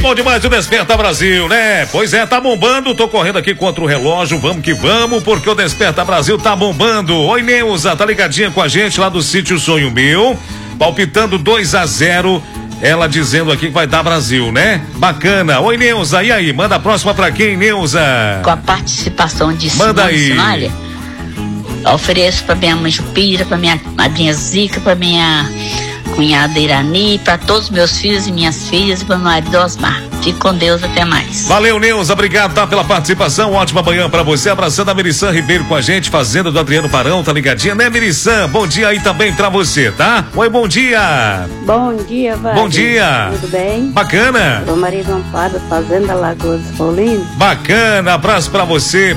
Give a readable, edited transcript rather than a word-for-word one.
bom demais o Desperta Brasil, né? Pois é, tá bombando, tô correndo aqui contra o relógio, vamos que vamos, porque o Desperta Brasil tá bombando. Oi, Neuza, tá ligadinha com a gente lá do Sítio Sonho Meu, palpitando 2-0, ela dizendo aqui que vai dar Brasil, né? Bacana. Oi, Neuza, e aí? Manda a próxima pra quem, Neuza? Com a participação de Manda aí. Simália, ofereço pra minha mãe Jupira, pra minha madrinha Zica, pra minha cunhada Irani, para todos meus filhos e minhas filhas e para o marido Osmar. Fique com Deus, até mais. Valeu, Neuza, obrigado, tá, pela participação, ótima manhã pra você, abraçando a Mirição Ribeiro com a gente, fazenda do Adriano Parão, tá ligadinha, né, Mirição? Bom dia aí também pra você, tá? Oi, bom dia. Bom dia, vai. Bom dia. Tudo bem? Bacana. Sou Maria Amparo, fazenda Lagoa dos Paulinhos. Bacana, abraço pra você.